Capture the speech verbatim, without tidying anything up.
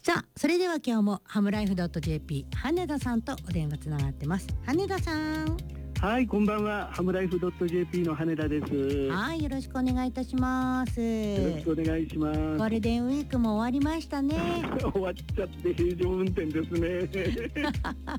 さあ、それでは今日もハムライフ .jp 羽田さんとお電話つながってます。羽田さん。 はい、こんばんは。ハムライフ .jp の羽田です。 はい、よろしくお願いいたします。 よろしくお願いします。ゴールデンウィークも終わりましたね。 終わっちゃって平常運転ですね。